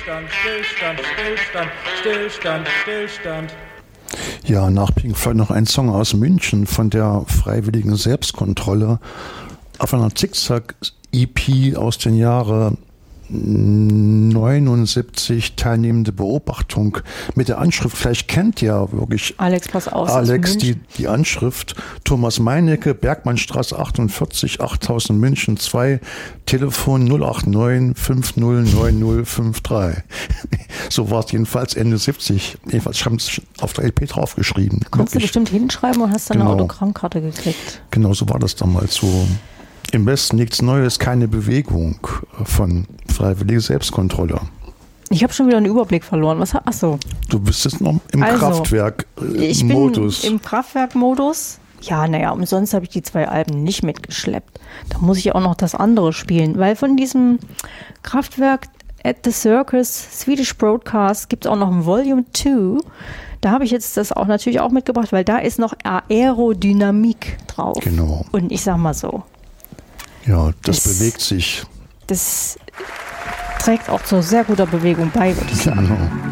Stillstand, Stillstand, Stillstand, Stillstand, Stillstand. Ja, nach Pink Floyd noch ein Song aus München von der freiwilligen Selbstkontrolle auf einer Zickzack-EP aus den Jahren 79, teilnehmende Beobachtung mit der Anschrift, vielleicht kennt ja wirklich Alex, pass auf, Alex die Anschrift, Thomas Meinecke, Bergmannstraße 48, 8000 München 2, Telefon 089 509053. So war es jedenfalls Ende 70. Jedenfalls haben sie auf der LP draufgeschrieben. Konntest du bestimmt hinschreiben und hast dann eine Autogrammkarte gekriegt. Genau, so war das damals so. Im Westen nichts Neues, keine Bewegung von freiwilliger Selbstkontrolle. Ich habe schon wieder einen Überblick verloren. Achso. Du bist jetzt noch im Kraftwerk-Modus. Ich bin im Kraftwerk-Modus. Ja, naja, umsonst habe ich die 2 Alben nicht mitgeschleppt. Da muss ich auch noch das andere spielen, weil von diesem Kraftwerk at the Circus Swedish Broadcast gibt es auch noch ein Volume 2. Da habe ich jetzt das auch natürlich auch mitgebracht, weil da ist noch Aerodynamik drauf. Genau. Und ich sag mal so. Ja, das bewegt sich. Das trägt auch zu sehr guter Bewegung bei, würde ich sagen. Genau.